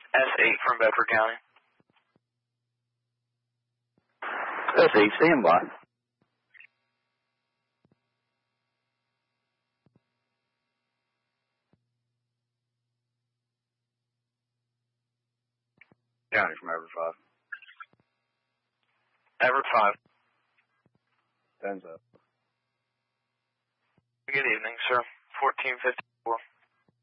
S8 from Bedford County. S8, stand by. County from Everett 5. Everett 5. Stands up. Good evening, sir. 1454.